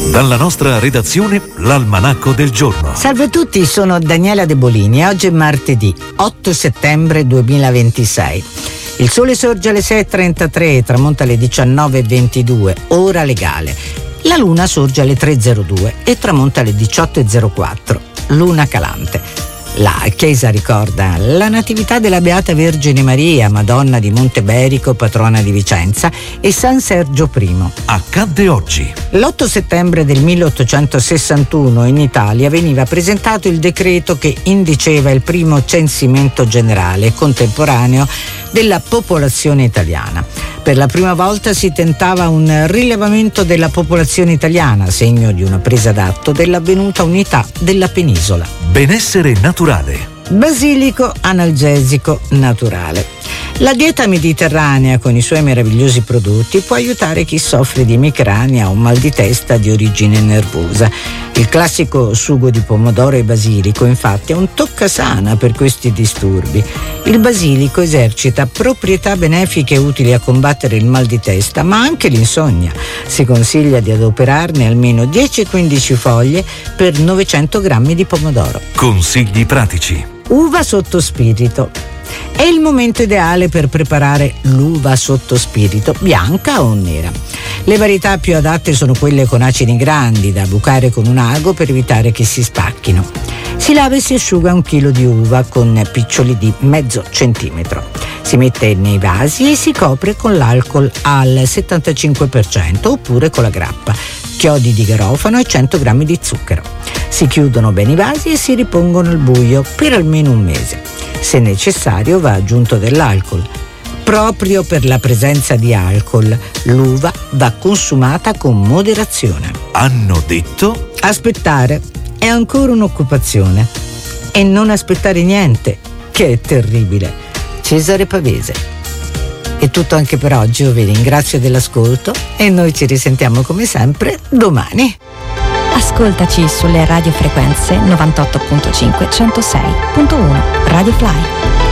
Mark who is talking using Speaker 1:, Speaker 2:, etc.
Speaker 1: Dalla nostra redazione, l'Almanacco del giorno.
Speaker 2: Salve a tutti, sono Daniela De Bolini e oggi è martedì 8 settembre 2026. Il sole sorge alle 6.33 e tramonta alle 19.22, ora legale. La luna sorge alle 3.02 e tramonta alle 18.04, luna calante. La chiesa ricorda la natività della Beata Vergine Maria, Madonna di Monteberico, patrona di Vicenza, e San Sergio I.
Speaker 1: Accadde oggi.
Speaker 2: L'8 settembre del 1861 in Italia veniva presentato il decreto che indiceva il primo censimento generale contemporaneo della popolazione italiana. Per la prima volta si tentava un rilevamento della popolazione italiana, segno di una presa d'atto dell'avvenuta unità della penisola.
Speaker 1: Benessere naturale.
Speaker 2: Basilico analgesico naturale. La dieta mediterranea con i suoi meravigliosi prodotti può aiutare chi soffre di emicrania o mal di testa di origine nervosa. Il classico sugo di pomodoro e basilico infatti è un toccasana per questi disturbi. Il basilico esercita proprietà benefiche utili a combattere il mal di testa, ma anche l'insonnia. Si consiglia di adoperarne almeno 10-15 foglie per 900 grammi di pomodoro.
Speaker 1: Consigli pratici.
Speaker 2: Uva sotto spirito. È il momento ideale per preparare l'uva sotto spirito, bianca o nera. Le varietà più adatte sono quelle con acini grandi, da bucare con un ago per evitare che si stacchino. Si lava e si asciuga 1 chilo di uva con piccioli di mezzo centimetro. Si mette nei vasi e si copre con l'alcol al 75% oppure con la grappa, chiodi di garofano e 100 grammi di zucchero. Si chiudono bene i vasi e si ripongono al buio per almeno un mese. Se necessario va aggiunto dell'alcol. Proprio per la presenza di alcol, l'uva va consumata con moderazione.
Speaker 1: Hanno detto?
Speaker 2: Aspettare è ancora un'occupazione. E non aspettare niente, che è terribile. Cesare Pavese. È tutto anche per oggi, io vi ringrazio dell'ascolto e noi ci risentiamo come sempre domani.
Speaker 3: Ascoltaci sulle radiofrequenze 98.5 106.1 Radio Fly.